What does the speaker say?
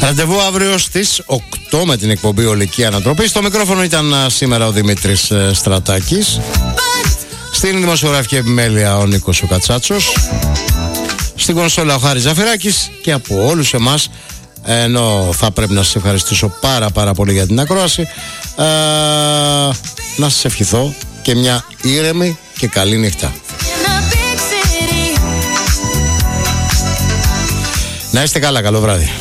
Ραντεβού αύριο στις 8 με την εκπομπή Ολική Ανατροπή. Στο μικρόφωνο ήταν σήμερα ο Δημήτρης Στρατάκης. Στην δημοσιογραφική επιμέλεια ο Νίκος ο Κατσάτσος. Στην κονσόλα ο Χάρης Ζαφυράκης. Και από όλους εμάς, ενώ θα πρέπει να σας ευχαριστήσω πάρα πολύ για την ακρόαση, να σας ευχηθώ και μια ήρεμη και καλή νύχτα. Να είστε καλά, καλό βράδυ.